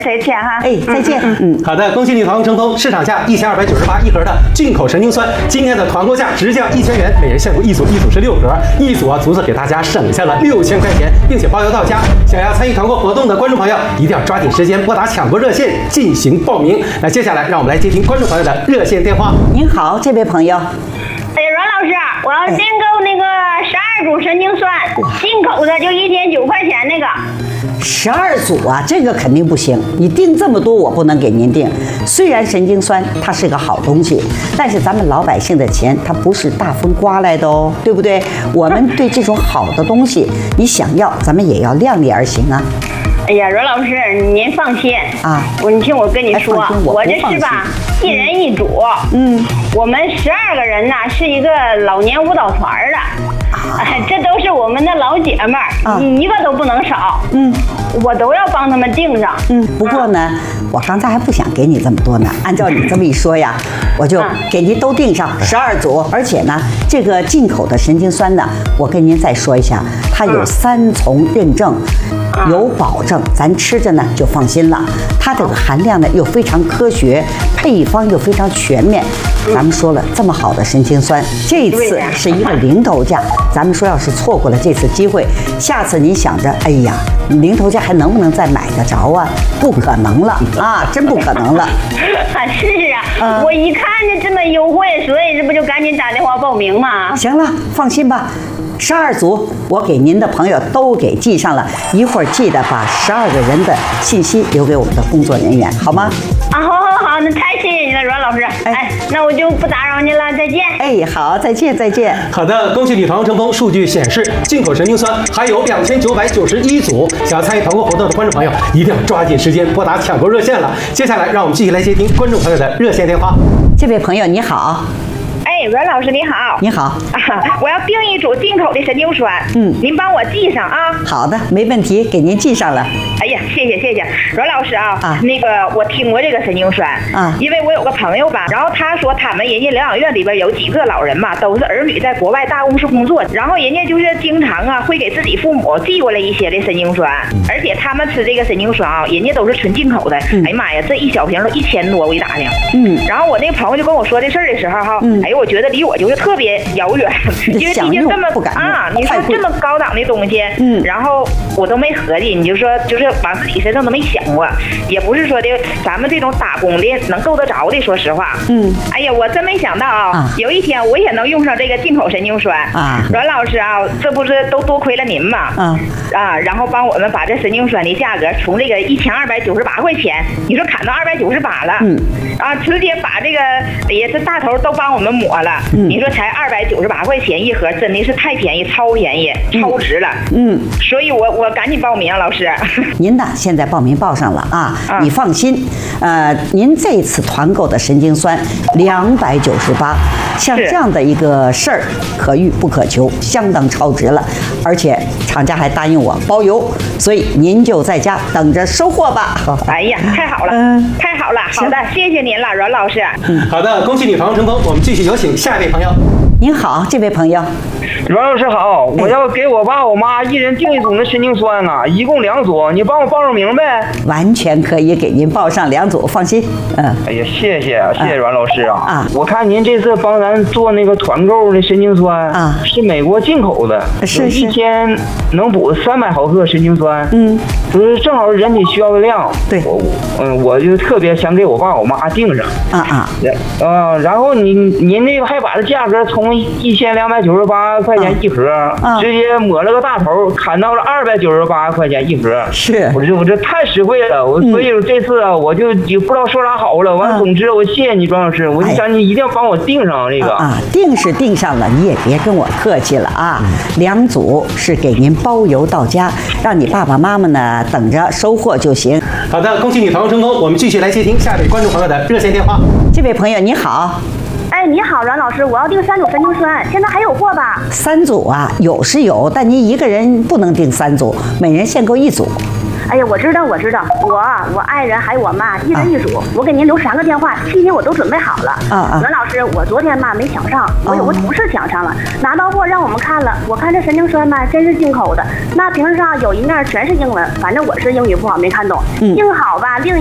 再见哈。 哎，再见。 好的，恭喜你团购成功，市场价1298一盒的进口神经酸，今天的团购价直降1000元，每人限购一组，一组是6盒，一组足足给大家省下了6000块钱，并且包邮到家。想要参与团购活动的观众朋友，一定要抓紧时间拨打抢购热线进行报名。那接下来让我们来接听观众朋友的热线电话。 您好，这位朋友。 阮老师，我要订购那个12组神经酸，进口的就1009块钱那个。 12组啊，这个肯定不行。你订这么多，我不能给您订。虽然神经酸它是个好东西，但是咱们老百姓的钱它不是大风刮来的哦，对不对？我们对这种好的东西，你想要，咱们也要量力而行啊。 哎呀，阮老师，您放心啊！ 你听我跟你说，我这是吧，一人一组。我们12个人呢，是一个老年舞蹈团的。这都是我们的老姐妹儿，你一个都不能少。我都要帮他们订上。 不过呢，我刚才还不想给你这么多呢。按照你这么一说呀，我就给您都订上12组。而且呢，这个进口的神经酸呢，我跟您再说一下，它有3重认证，有保证，咱吃着呢就放心了。它这个含量呢又非常科学，配方又非常全面。咱们说了，这么好的神经酸，这次是一个零头价。咱们说要是错过了这次机会，下次你想着，哎呀，零头价还能不能再买得着啊？不可能了啊，真不可能了。 是啊，我一看着这么优惠，所以这不就赶紧打电话报名吗？ 行了，放心吧。12组，我给您的朋友都给记上了，一会儿记得把12个人的信息留给我们的工作人员，好吗？ 好，那太谢谢你了，阮老师。那我就不打扰您了，再见。 好，再见。 好的，恭喜你团购成功。数据显示，进口神经酸还有2991组，想要参与团购活动的观众朋友，一定要抓紧时间拨打抢购热线了。接下来，让我们继续来接听观众朋友的热线电话。 这位朋友你好。 阮老师你好。 你好。 我要订一组进口的神经酸，您帮我记上啊。 好的，没问题，给您记上了。 哎呀，谢谢阮老师啊。那个我听过这个神经酸因为我有个朋友吧，然后他说他们人家疗养院里边有几个老人嘛，都是儿女在国外大公司工作，然后人家就是经常会给自己父母寄过来一些的神经酸，而且他们吃这个神经酸人家都是纯进口的。哎呀妈呀，这一小瓶都1000多，我一打听。然后我那个朋友就跟我说这事儿的时候哎呦，我觉得离我就是特别遥远，因为毕竟这么你说这么高档的东西，然后我都没合计，你就说就是往自己身上都没想过，也不是说的咱们这种打工的能够得着的，说实话。哎呀，我真没想到有一天我也能用上这个进口神经酸阮老师这不是都多亏了您嘛然后帮我们把这神经酸的价格从这个1298块钱，你说砍到298了，直接把这个这大头都帮我们抹了。你说才298块钱一盒，真的是太便宜，超便宜，超值了。所以我赶紧报名，老师。 您呢，现在报名报上了你放心。您这次团购的神经酸298，像这样的一个事儿，可遇不可求，相当超值了。而且厂家还答应我包邮，所以您就在家等着收货吧。 哎呀，太好了，太好了。好的，谢谢您了，阮老师。 好的，恭喜你团购成功。我们继续有请下一位朋友。 您好，这位朋友。 阮老师好，我要给我爸我妈一人订一组那神经酸一共2组，你帮我报上名呗。 完全可以给您报上2组，放心。 哎呀，谢谢阮老师我看您这次帮咱做那个团购的神经酸是美国进口的， 是 1天能补300毫克神经酸，就是正好人体需要的量。 对， 我就特别想给我爸我妈订上然后您那个还把这价格从1298块钱一盒，直接抹了个大头，砍到了298块钱一盒。是，我这太实惠了，所以这次我就也不知道说啥好了。完，总之我谢谢你，庄老师，我就想你一定要帮我订上这个订是订上了，你也别跟我客气了2组是给您包邮到家，让你爸爸妈妈呢等着收货就行。 好的，恭喜你团购成功。我们继续来接听下一位观众朋友的热线电话。 这位朋友你好。 你好，阮老师，我要订3组神经酸，现在还有货吧 ？3组有是有，但您一个人不能订3组，每人限购1组。 哎呀，我知道，我爱人还有我妈一人一组，我给您留3个电话，期间我都准备好了。何老师，我昨天嘛没抢上，我有个同事抢上了，拿到货让我们看了，我看这神经酸嘛真是进口的，那瓶上有一面全是英文，反正我是英语不好没看懂，幸好吧另